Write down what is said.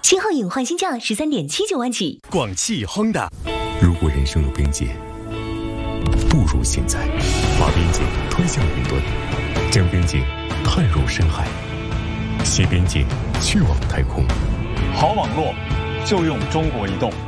7号隐换新价13.79万起。 广汽亨达。 如果人生有边界，不如现在，把边界推向云端，将边界探入深海，携边界去往太空。 好网络就用中国移动。